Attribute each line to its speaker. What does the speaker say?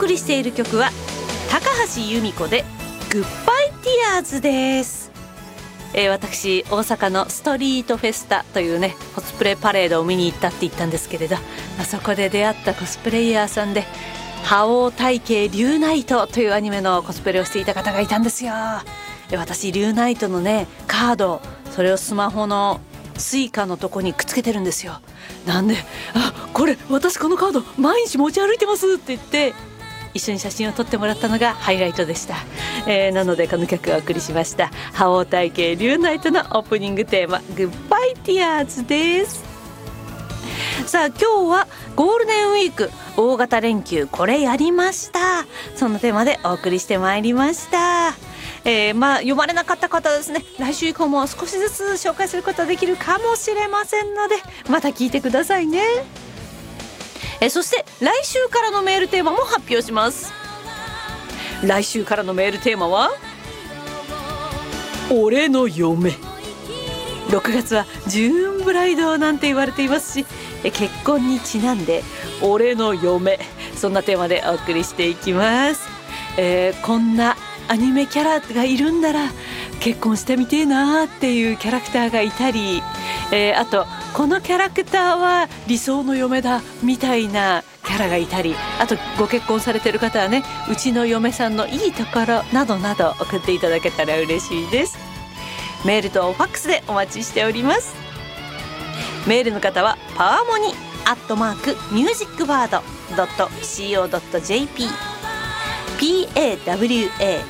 Speaker 1: 送りしている曲は高橋由美子でグッバイティアーズです。私大阪のストリートフェスタというねコスプレパレードを見に行ったって言ったんですけれど、そこで出会ったコスプレイヤーさんで覇王体系リュウナイトというアニメのコスプレをしていた方がいたんですよ。私リュウナイトのねカード、それをスマホのスイカのとこにくっつけてるんですよ。なんでこれ私このカード毎日持ち歩いてますって言って一緒に写真を撮ってもらったのがハイライトでした。なのでこの曲をお送りしました。覇王体系リュウナイトのオープニングテーマグッバイティアーズです。さあ今日はゴールデンウィーク大型連休これやりました。そのテーマでお送りしてまいりました。読まれなかった方はですね、来週以降も少しずつ紹介することができるかもしれませんのでまた聞いてくださいね。そして来週からのメールテーマも発表します。来週からのメールテーマは俺の嫁。6月はジューンブライドなんて言われていますし、結婚にちなんで俺の嫁、そんなテーマでお送りしていきます。こんなアニメキャラがいるんなら結婚してみてえなっていうキャラクターがいたり、あとこのキャラクターは理想の嫁だみたいなキャラがいたり、あとご結婚されてる方はね、うちの嫁さんのいいところなどなど送っていただけたら嬉しいです。メールとファックスでお待ちしております。メールの方はパワーモニ@musicbird.co.jp PAWAMONI